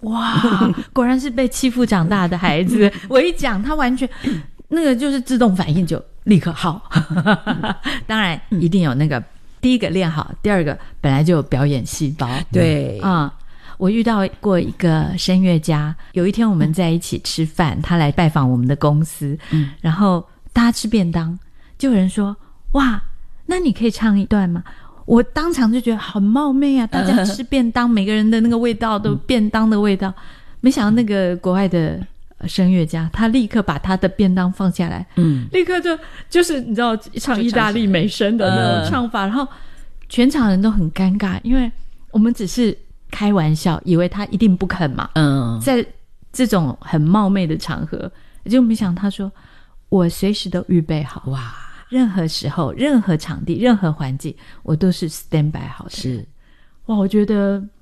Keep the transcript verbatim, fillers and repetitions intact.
哇，果然是被欺负长大的孩子。我一讲他完全那个就是自动反应，就立刻好。当然一定有那个、嗯、第一个练好，第二个本来就有表演细胞。 对啊、嗯，我遇到过一个声乐家，有一天我们在一起吃饭、嗯、他来拜访我们的公司、嗯、然后大家吃便当，就有人说哇那你可以唱一段吗？我当场就觉得好冒昧啊，大家吃便当、呃、每个人的那个味道都便当的味道、嗯、没想到那个国外的声乐家他立刻把他的便当放下来，嗯，立刻就就是你知道唱意大利美声的那种唱法、呃、然后全场人都很尴尬，因为我们只是开玩笑以为他一定不肯嘛，嗯，在这种很冒昧的场合，结果没想到他说我随时都预备好，哇，任何时候任何场地任何环境我都是 stand by 好的。 是， 哇，我觉得